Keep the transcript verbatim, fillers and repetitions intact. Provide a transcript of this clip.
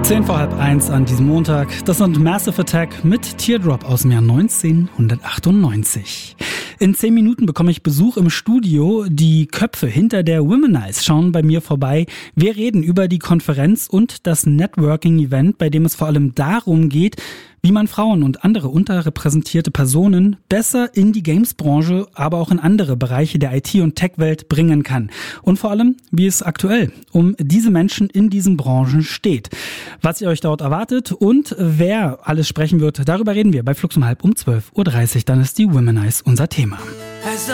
Zehn vor halb eins an diesem Montag. Das sind Massive Attack mit Teardrop aus dem Jahr neunzehnhundertachtundneunzig. In zehn Minuten bekomme ich Besuch im Studio. Die Köpfe hinter der Womanize schauen bei mir vorbei. Wir reden über die Konferenz und das Networking-Event, bei dem es vor allem darum geht, wie man Frauen und andere unterrepräsentierte Personen besser in die Games-Branche, aber auch in andere Bereiche der I T- und Tech-Welt bringen kann. Und vor allem, wie es aktuell um diese Menschen in diesen Branchen steht. Was ihr euch dort erwartet und wer alles sprechen wird, darüber reden wir bei Flux um halb um zwölf Uhr dreißig. Dann ist die Womanize unser Thema.